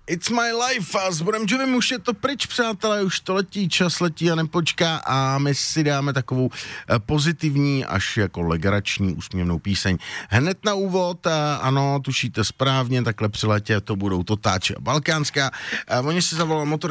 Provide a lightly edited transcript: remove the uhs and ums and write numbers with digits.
It's my life a s Bonem Jovim už je to pryč, přátelé, už to letí, čas letí a nepočká a my si dáme takovou pozitivní až jako legrační úsměvnou píseň. Hned na úvod, ano, tušíte správně, takhle při letě to budou Totáč a Balkánská. Oni si zavolali Motor